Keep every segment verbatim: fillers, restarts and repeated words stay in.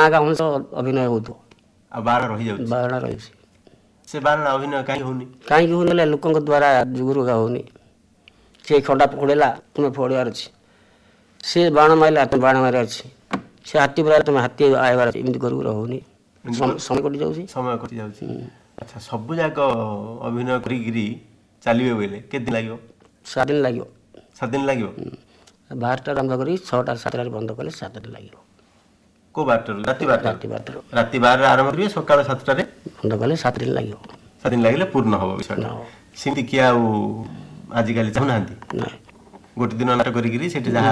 ଗାଁ ଗାଁ ଅଂଶ ଅଭିନୟ ହେଉଥିବ ବାରଣ ରହିଯାଉଛି ବାରଣା ରହିଛି ସେ ବାରଣ ଅଭିନୟ କାହିଁକି ହଉନି କାହିଁକି ହଉନି ଲୋକଙ୍କ ଦ୍ୱାରା ଯୁଗରୁ ହଉନି ସେ ଖଣ୍ଡା ଫୋଡ଼ିଲା ତୁମେ ଫୋଡ଼ିବାର ଅଛି ସେ ବାଣ ମାରିଲା ତୁମେ ବାଣ ମାରିବାର ଅଛି ସେ ହାତୀ ବୁଲାଇଲା ତୁମେ ହାତୀ ଆଇବାର ଅଛି ଏମିତି କରିବୁ ରହୁନି ସମୟ କଟି ଯାଉଛି ସମୟ କଟି ଯାଉଛି ଆଚ୍ଛା ସବୁ ଯାକ ଅଭିନୟ କରିକିରି ଚାଲିବେ ବୋଇଲେ କେତେ ଦିନ ଲାଗିବ ସାତ ଦିନ ଲାଗିବ ସାତ ଦିନ ଲାଗିବ ବାରଟାରୁ ଆରମ୍ଭ କରି ଛଅଟା ସାତଟାରେ ବନ୍ଦ କଲେ ସାତ ଦିନ ଲାଗିବ କୋଉ ବାରଟାରୁ ରାତି ବାରଟା ରାତି ବାରଟାରୁ ରାତି ବାରରେ ଆରମ୍ଭ କରିବେ ସକାଳ ସାତଟାରେ ବନ୍ଦ କଲେ ସାତ ଦିନ ଲାଗିବ ସାତ ଦିନ ଲାଗିଲେ ପୂର୍ଣ୍ଣ ହବ ବିଷୟଟା ସେମିତି କିଏ ଆଉ ଆଜିକାଲି ଚାହୁଁନାହାନ୍ତି ଗୋଟେ ଦିନ ନାଟ କରିକିରି ସେଠି ଯାହା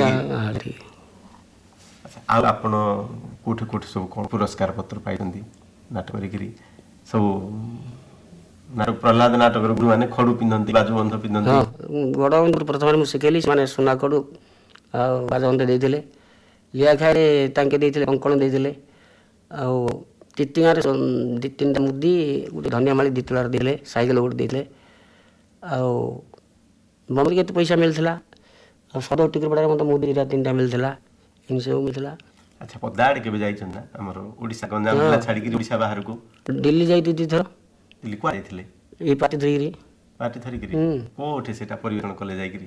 ଆଉ ଆପଣ କୋଉଠି କୋଉଠି ସବୁ କଣ ପୁରସ୍କାର ପତ୍ର ପାଇଛନ୍ତି ନାଟ କରିକିରି ସବୁ ନାଟକ ପ୍ରହ୍ଲାଦ ନାଟକର ଗୁରୁମାନେ ଖଡୁ ପିନ୍ଧନ୍ତି ବାଜୁବନ୍ଧ ପିନ୍ଧନ୍ତି ବଡ଼ ପ୍ରଥମେ ମୁଁ ଶିଖେଇଲି ସେମାନେ ସୁନା ଖଡୁ ଆଉ ବାଜବନ୍ଧ ଦେଇଥିଲେ ଲିଆଖାଇରେ ତାଙ୍କେ ଦେଇଥିଲେ କଙ୍କଣ ଦେଇଥିଲେ ଆଉ ତିତିଗାଁରେ ଦୁଇ ତିନିଟା ମୁଦି ଗୋଟେ ଧନିଆମାଳି ଦୁଇ ତୁଳାର ଦେଇଥିଲେ ସାଇକେଲ ଗୋଟେ ଦେଇଥିଲେ ଆଉ ମୋତେ କେତେ ପଇସା ମିଳିଥିଲା ଆଉ ସଦର ଟିକର ପଡ଼ାରେ ମୋତେ ମୁଦି ଦୁଇଟା ତିନିଟା ମିଳିଥିଲା ଏମିତି ସବୁ ମିଳିଥିଲା ଆଚ୍ଛା ପଦା ଆଡ଼େ କେବେ ଯାଇଛନ୍ତି ନା ଆମର ଓଡ଼ିଶା ଗଞ୍ଜାମ ଜିଲ୍ଲା ଛାଡ଼ିକିରି ଓଡ଼ିଶା ବାହାରକୁ ଦିଲ୍ଲୀ ଯାଇଥିଲି ଦୁଇଥର ଦିଲ୍ଲୀ କୁଆଡ଼େ ଯାଇଥିଲେ ଏଇ ପାର୍ଟି ଧରିକିରି ପାର୍ଟି ଧରିକିରି କୋଉଠି ସେଇଟା ପରିବେଷଣ କଲେ ଯାଇକିରି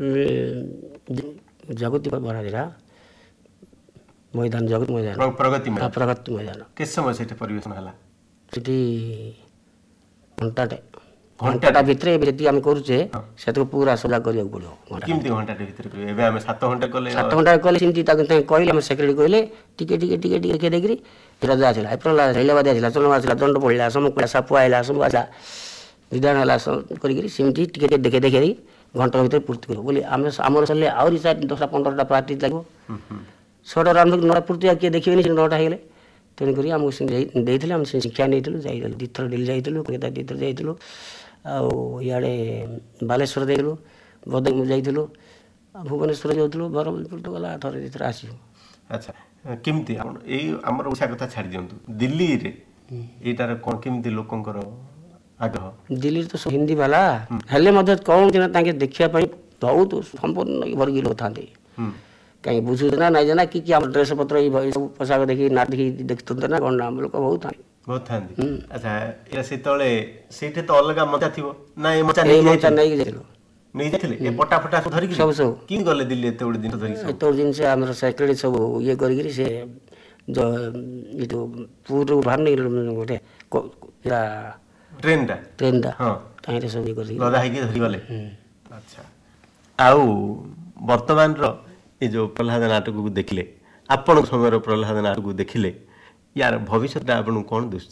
ଜଗତୀ ବରାଦିରା ମଇଦାନ ଜଗତ ମଇଦାନ ପ୍ରଗତି ପ୍ରଗତି ମଇଦାନ କେତେ ସମୟ ସେଇଠି ପରିବେଷଣ ହେଲା ସେଠି ଘଣ୍ଟାଟେ ଘଣ୍ଟାଟା ଭିତରେ ଏବେ ଯେତିକି ଆମେ କରୁଛେ ସେତକୁ ପୁରା ସଜା କରିବାକୁ ପଡ଼ିବ କେମିତି ଘଣ୍ଟାଟେ ଭିତରେ ଏବେ ଆମେ ସାତ ଘଣ୍ଟା କଲେ ସାତ ଘଣ୍ଟା କଲେ ସେମିତି ତାକୁ କହିଲେ ଆମେ ସେକ୍ରେଟାରୀ କହିଲେ ଟିକେ ଟିକେ ଟିକେ ଟିକେ କିଏ ଦେଇକିରି ରଜା ଆସିଲା ଏପ୍ରିଲ ଶୈଳବାଦୀ ଆସିଲା ଚନ୍ଦ୍ରମା ଆସିଲା ଦଣ୍ଡ ପଡ଼ିଲା ସମୁକୁଳା ସାପୁଆ ଆସିଲା ସବୁ ଆସିଲା ବିଧାନ ହେଲା କରିକିରି ସେମିତି ଟିକେ ଟିକେ ଦେଖେ ଦେଖେ ଘଣ୍ଟା ଭିତରେ ପୂର୍ତ୍ତି କରିବ ବୋଲି ଆମେ ଆମର ସରିଲେ ଆହୁରି ଦଶଟା ପନ୍ଦରଟା ପାର୍ଟି ଲାଗିବ ଛଅଟା ଆରମ୍ଭ ନଅଟା ପୂର୍ତ୍ତି ଆଉ କିଏ ଦେଖିବେନି ସେ ନଅଟା ହେଇଗଲେ ତେଣୁକରି ଆମକୁ ଦେଇଥିଲେ ଆମେ ସେ ଶିକ୍ଷା ନେଇଥିଲୁ ଯାଇଥିଲୁ ଦୁଇଥର ଦିଲ୍ଲୀ ଯାଇଥିଲୁ କଲିକତା ଦୁଇଥର ଯାଇଥିଲୁ ଆଉ ଇଆଡ଼େ ବାଲେଶ୍ୱର ଯାଇଥିଲୁ ଭଦ୍ରକ ଯାଇଥିଲୁ ଭୁବନେଶ୍ୱର ଯାଉଥିଲୁ ବରହମପୁର ତ ଗଲା ଥରେ ଦୁଇଥର ଆସିବୁ ଆଚ୍ଛା କେମିତି ଆପଣ ଏଇ ଆମର ଓଡ଼ିଶା କଥା ଛାଡ଼ି ଦିଅନ୍ତୁ ଦିଲ୍ଲୀରେ ଏଇଟାର କ'ଣ କେମିତି ଲୋକଙ୍କର ଆଗ୍ରହ ଦିଲ୍ଲୀରେ ତ ହିନ୍ଦୀ ବାଲା ହେଲେ ମଧ୍ୟ କ'ଣ ନା ତାଙ୍କେ ଦେଖିବା ପାଇଁ ବହୁତ ସମ୍ପୂର୍ଣ୍ଣ ଭରିକି ଲୋକ ଥାନ୍ତି କାହିଁକି ବୁଝୁଛୁ ନା ନାଇଁ ନା କି ଆମ ଡ୍ରେସ୍ ପତ୍ର ଏଇ ସବୁ ପୋଷାକ ଦେଖି ନା ଦେଖି ଦେଖୁଛନ୍ତି ନା କ'ଣ ଆମ ଲୋକ ବହୁତ ଥାନ୍ତି ବହୁତ ଥାନ୍ତି ଆଚ୍ଛା ଏଇଟା ସେତେବେଳେ ସେଇଠି ତ ଅଲଗା ମଜା ଥିବ ନା ଏ ମଜା ନେଇକି ଯାଇଥିଲୁ ନେଇ ଯାଇଥିଲେ ଏ ପଟା ଫଟା ସବୁ ଧରିକି ସବୁ ସବୁ କେମିତି ଗଲେ ଦିଲ୍ଲୀ ଏତେ ଗୁଡ଼େ ଜିନିଷ ଧରିକି ଏତେ ଗୁଡ଼େ ଜିନିଷ ଆମର ସେକ୍ରେଟାରୀ ସବୁ ଇଏ କରିକିରି ସେ ଏ ଯେଉଁ ପୁରୀରୁ ବାହାରୁନି ଗୋଟେ ଟ୍ରେନଟା ଟ୍ରେନଟା ହଁ ତାହିଁରେ ସବୁ ଇଏ କରିକି ଲଦା ହେଇକି ଧରିଗଲେ ଆଚ୍ଛା ଆଉ ବର୍ତ୍ତମାନର ଏ ଯେଉଁ ପ୍ରହ୍ଲାଦ ନାଟକକୁ ଦେଖିଲେ ଆପଣଙ୍କ ସମୟର ପ୍ରହ୍ଲାଦ ନାଟକକୁ ଦେଖିଲେ ୟାର ଭବିଷ୍ୟତଟା ଆପଣଙ୍କୁ କ'ଣ ଦୁସୁଛି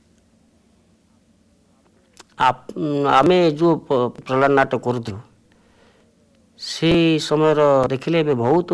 ଆମେ ଯେଉଁ ପ୍ରହ୍ଲାଦ ନାଟକ କରୁଥିଲୁ ସେଇ ସମୟର ଦେଖିଲେ ଏବେ ବହୁତ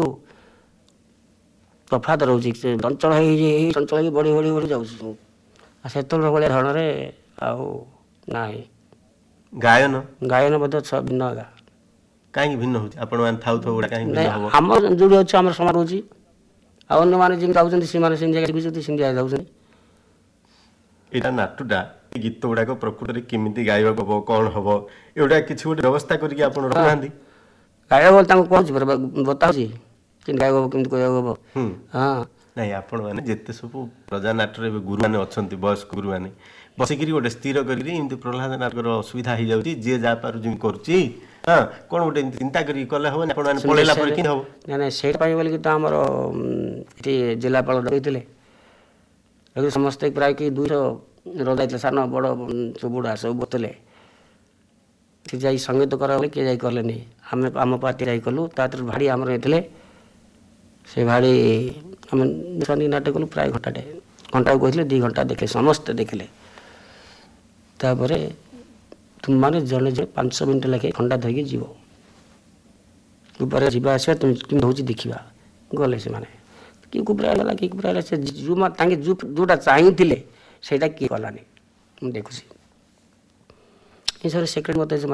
ତଫାତ ରହୁଛି ସେ ଚଞ୍ଚଳ ହେଇଛି ଏଇ ଚଞ୍ଚଳ ହେଇକି ବଢ଼ି ବଢ଼ି ବଢ଼ି ଯାଉଛି ସବୁ ଆଉ ସେତେବେଳେ ଭଳିଆ ଧରଣରେ ଆଉ ନାହିଁ ଗାୟନ ଗାୟନ ମଧ୍ୟ ଭିନ୍ନ ଆଜ୍ଞା କାହିଁକି ଭିନ୍ନ ହେଉଛି ଆପଣମାନେ ଥାଉ ଥାଉ ଗୁଡ଼ା କାହିଁକି ଭିନ୍ନ ହେବ ଆମର ଯେଉଁଠି ଅଛି ଆମର ସମାନ ରହୁଛି ଆଉ ଅନ୍ୟମାନେ ଯେମିତି ଯାଉଛନ୍ତି ସେମାନେ ସେମିତି ଜାଗାରେ ଶିଖୁଛନ୍ତି ସେମିତି ଜାଗାରେ ଯାଉଛନ୍ତି ଏଇଟା ନାଟୁଟା ଗୀତ ଗୁଡ଼ାକ ପ୍ରକୃତରେ କେମିତି ଗାଇବାକୁ ହେବ କ'ଣ ହେବ ଏଗୁଡ଼ା କିଛି ଗୋଟେ ବ୍ୟବସ୍ଥା କରିକି ଆପଣ ରଖୁନାହାନ୍ତି ଗାଇବାକୁ ତାଙ୍କୁ କହୁଛି ବତାଉଛି କେମିତି ଗାଇବାକୁ ହେବ କେମିତି କହିବାକୁ ହେବ ହଁ ନାଇଁ ଆପଣମାନେ ଯେତେ ସବୁ ପ୍ରଜା ନାଟରେ ଏବେ ଗୁରୁମାନେ ଅଛନ୍ତି ବୟସ୍କ ଗୁରୁମାନେ ବସିକିରି ଗୋଟେ ସ୍ଥିର କରିକିରି ଏମିତି ପ୍ରହ୍ଲାଦ ନାଟକର ଅସୁବିଧା ହେଇଯାଉଛି ଯିଏ ଯାହା ପାରୁଛି କରୁଛି ହଁ କ'ଣ ଗୋଟେ ଏମିତି ଚିନ୍ତା କରିକି କଲେ ହେବନି ଆପଣମାନେ ପଳେଇଲା ପରେ କେମିତି ହେବ ନାଇଁ ନାଇଁ ସେଇଟା ପାଇଁ ବୋଲିକି ତ ଆମର ଏଠି ଜିଲ୍ଲାପାଳ ରହିଥିଲେ ସମସ୍ତେ ପ୍ରାୟ କି ଦୁଇଶହ ରଯାଇଥିଲେ ସାନ ବଡ଼ ସବୁ ବୁଢ଼ା ସବୁ ବସିଥିଲେ ସେ ଯାଇ ସଙ୍ଗୀତ କରାଗଲେ କିଏ ଯାଇ କଲେନି ଆମେ ଆମ ପାର୍ଟି ଯାଇ କଲୁ ତାପରେ ଭାଡ଼ି ଆମର ନେଇଥିଲେ ସେ ଭାଡ଼ି ଆମେ ନାଟକ କଲୁ ପ୍ରାୟ ଘଣ୍ଟାଟେ ଘଣ୍ଟାକୁ କହିଥିଲେ ଦୁଇ ଘଣ୍ଟା ଦେଖିଲେ ସମସ୍ତେ ଦେଖିଲେ ତାପରେ ତୁମମାନେ ଜଣେ ଜଣେ ପାଞ୍ଚ ମିନିଟ୍ ଲେଖେ ଖଣ୍ଡା ଧରିକି ଯିବ ଉପରେ ଯିବା ଆସିବା ତୁମେ କେମିତି ହେଉଛି ଦେଖିବା ଗଲେ ସେମାନେ କିଏ କୁକୁରା ହେଲା କିଏ କୁକୁରା ହେଲା ସେ ଯେଉଁ ତାଙ୍କେ ଯେଉଁଟା ଚାହିଁଥିଲେ ସେଇଟା କିଏ କଲାନି ମୁଁ ଦେଖୁଛି ଏ ସବୁ ସେକ୍ରେଟାରୀ ମୋତେ